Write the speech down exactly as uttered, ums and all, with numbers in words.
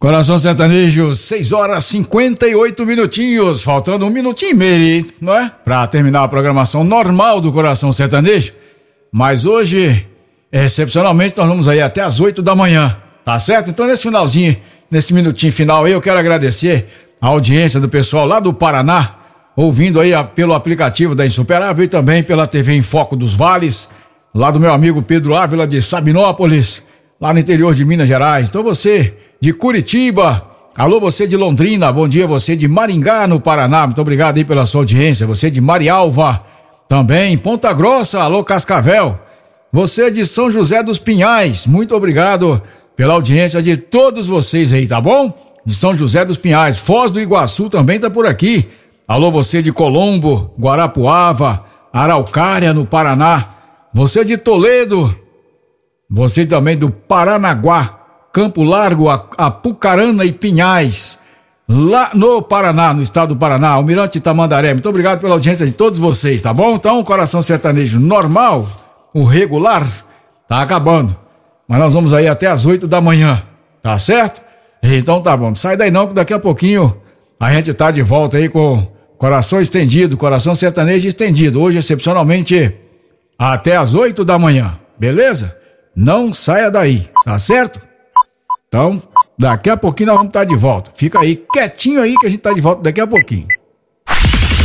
Coração Sertanejo, seis horas e cinquenta e oito minutinhos, faltando um minutinho e meio, não é? Pra terminar a programação normal do Coração Sertanejo. Mas hoje, excepcionalmente, nós vamos aí até as oito da manhã, tá certo? Então nesse finalzinho, nesse minutinho final aí, eu quero agradecer a audiência do pessoal lá do Paraná, ouvindo aí a, pelo aplicativo da Insuperável e também pela T V em Foco dos Vales, lá do meu amigo Pedro Ávila de Sabinópolis, lá no interior de Minas Gerais. Então você de Curitiba, alô você de Londrina, bom dia você de Maringá no Paraná, muito obrigado aí pela sua audiência, você de Marialva, também Ponta Grossa, alô Cascavel, você de São José dos Pinhais, muito obrigado pela audiência de todos vocês aí, tá bom? De São José dos Pinhais, Foz do Iguaçu também tá por aqui, alô você de Colombo, Guarapuava, Araucária no Paraná, você de Toledo, você também do Paranaguá, Campo Largo, Apucarana e Pinhais, lá no Paraná, no estado do Paraná, Almirante Tamandaré. Muito obrigado pela audiência de todos vocês, tá bom? Então, o Coração Sertanejo normal, o regular, tá acabando. Mas nós vamos aí até as oito da manhã, tá certo? Então tá bom, não sai daí não, que daqui a pouquinho a gente tá de volta aí com Coração Estendido, Coração Sertanejo Estendido. Hoje, excepcionalmente, até as oito da manhã, beleza? Não saia daí, tá certo? Então, daqui a pouquinho nós vamos estar de volta. Fica aí quietinho aí que a gente tá de volta daqui a pouquinho.